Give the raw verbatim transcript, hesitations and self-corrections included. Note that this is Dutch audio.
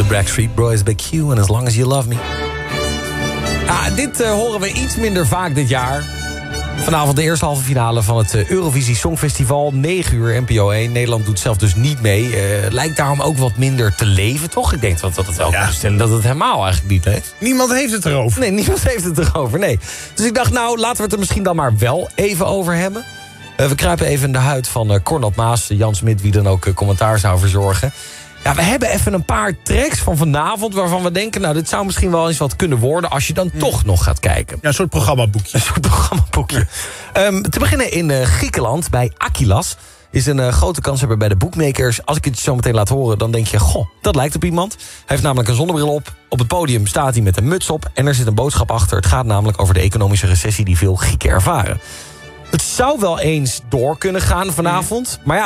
Backstreet Boys bij Q en As Long As You Love Me. Ja, dit uh, horen we iets minder vaak dit jaar. Vanavond de eerste halve finale van het uh, Eurovisie Songfestival. negen uur, N P O één. Nederland doet zelf dus niet mee. Uh, lijkt daarom ook wat minder te leven, toch? Ik denk dat, dat het wel Ja. kan stellen dat het helemaal eigenlijk niet leeft. Niemand heeft het erover. Nee, niemand heeft het erover, nee. Dus ik dacht, nou, laten we het er misschien dan maar wel even over hebben. Uh, we kruipen even in de huid van uh, Cornald Maas, Jan Smit, wie dan ook uh, commentaar zou verzorgen. Ja, we hebben even een paar tracks van vanavond waarvan we denken, nou, dit zou misschien wel eens wat kunnen worden als je dan hmm. toch nog gaat kijken. Ja, een soort programmaboekje. Een soort programmaboekje. Um, te beginnen in uh, Griekenland, bij Akilas. Is een uh, grote kanshebber bij de bookmakers. Als ik het je zo meteen laat horen, dan denk je, goh, dat lijkt op iemand. Hij heeft namelijk een zonnebril op. Op het podium staat hij met een muts op. En er zit een boodschap achter. Het gaat namelijk over de economische recessie die veel Grieken ervaren. Het zou wel eens door kunnen gaan vanavond. Maar ja,